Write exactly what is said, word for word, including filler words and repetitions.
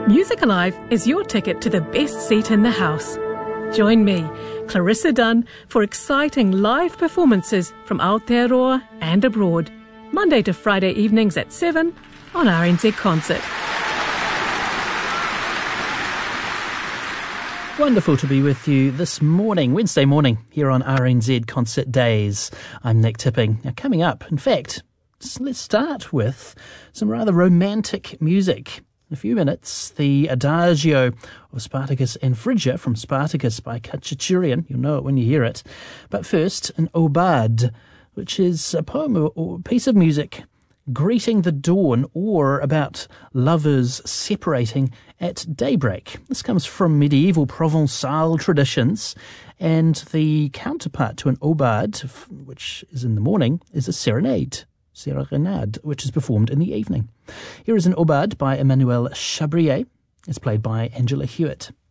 Music Alive is your ticket to the best seat in the house. Join me, Clarissa Dunn, for exciting live performances from Aotearoa and abroad, Monday to Friday evenings at seven on R N Z Concert. Wonderful to be with you this morning, Wednesday morning, here on R N Z Concert Days. I'm Nick Tipping. Now, coming up, in fact, let's start with some rather romantic music. In a few minutes, the Adagio of Spartacus and Phrygia from Spartacus by Khachaturian. You'll know it when you hear it. But first, an Aubade, which is a poem or piece of music greeting the dawn or about lovers separating at daybreak. This comes from medieval Provençal traditions, and the counterpart to an Aubade, which is in the morning, is a serenade. Serenade, which is performed in the evening. Here is an Aubade by Emmanuel Chabrier. It's played by Angela Hewitt.